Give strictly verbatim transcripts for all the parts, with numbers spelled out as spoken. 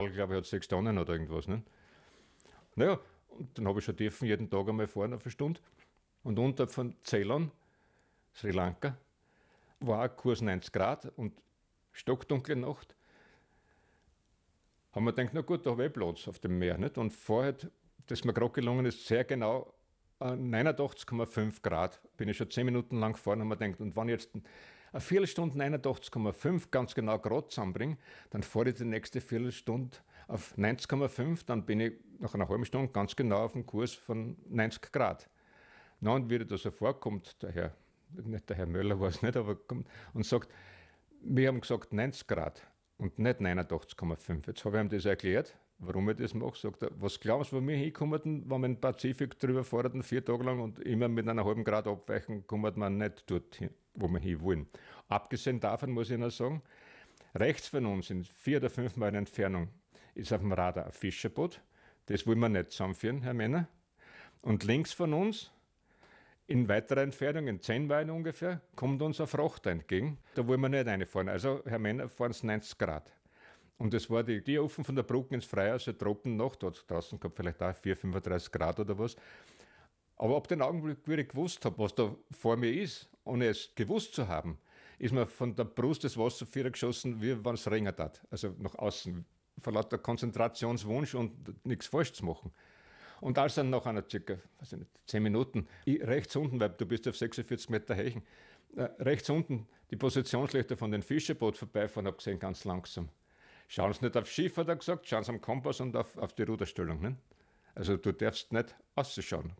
ich glaube, hat sechs Tonnen oder irgendwas. Ne? Naja, und dann habe ich schon dürfen jeden Tag einmal fahren auf eine Stunde. Und unterhalb von Ceylon, Sri Lanka, war auch Kurs neunzig Grad und stockdunkle Nacht. Haben wir gedacht, na gut, da habe ich Platz auf dem Meer. Nicht? Und vorher, das mir gerade gelungen ist, sehr genau äh, neunundachtzig Komma fünf Grad. Bin ich schon zehn Minuten lang gefahren und mir gedacht, und wenn ich jetzt eine Viertelstunde neunundachtzig Komma fünf ganz genau Grad zusammenbringe, dann fahre ich die nächste Viertelstunde auf neunzig Komma fünf, dann bin ich nach einer halben Stunde ganz genau auf dem Kurs von neunzig Grad. Na, und wie da so vorkommt, der Herr, nicht der Herr Möller war es nicht, aber kommt und sagt, wir haben gesagt neunzig Grad und nicht neunundachtzig Komma fünf. Jetzt habe ich ihm das erklärt, warum ich das mache. Sagt er, was glauben Sie, wo wir hinkommen, wenn wir den Pazifik drüber fahren, vier Tage lang und immer mit einer halben Grad abweichen, kommen wir nicht dorthin, wo wir hin wollen. Abgesehen davon muss ich noch sagen, rechts von uns, in vier oder fünf Meilen Entfernung, ist auf dem Radar ein Fischerboot. Das wollen wir nicht zusammenführen, Herr Männer. Und links von uns, in weiterer Entfernung, in zehn Meilen ungefähr, kommt uns ein Frachter entgegen. Da wollen wir nicht reinfahren. Also, Herr Männer, fahren es neunzig Grad. Und das war die, die offen von der Brücke ins Freie, also Tropennacht, dort draußen gab vielleicht auch vier, fünfunddreißig Grad oder was. Aber ab dem Augenblick, wo ich gewusst habe, was da vor mir ist, ohne es gewusst zu haben, ist mir von der Brust das Wasser vierer geschossen, wie wenn es regnet hat. Also nach außen, vor lauter Konzentrationswunsch und nichts falsch zu machen. Und als dann nach einer circa, weiß ich nicht, zehn Minuten, ich, rechts unten, weil du bist auf sechsundvierzig Meter Höhe, äh, rechts unten die Positionslichter von den Fischerboot vorbeifahren, habe gesehen, ganz langsam. Schauen Sie nicht aufs Schiff, hat er gesagt, schauen Sie am Kompass und auf, auf die Ruderstellung. Ne? Also du darfst nicht ausschauen.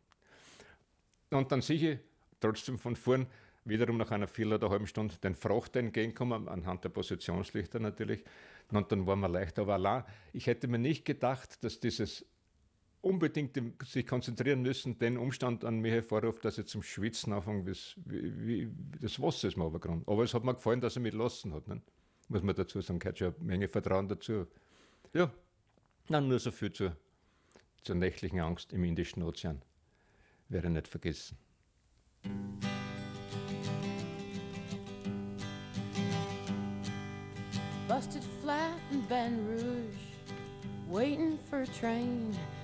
Und dann sehe ich trotzdem von vorn wiederum nach einer Viertel oder halben Stunde den Frachter entgegenkommen, anhand der Positionslichter natürlich. Und dann waren wir leicht. Aber allein, ich hätte mir nicht gedacht, dass dieses unbedingt sich konzentrieren müssen, den Umstand an mich hervorruft, dass ich zum Schwitzen anfange, wie, wie, wie das Wasser ist mir runtergekommen. Aber es hat mir gefallen, dass er mich lassen hat. Ne? Muss man dazu sagen, gehört schon eine Menge Vertrauen dazu. Ja, nein, nur so viel zur, zur nächtlichen Angst im Indischen Ozean. Wäre nicht vergessen. Busted flat in Baton Rouge, waiting for a train.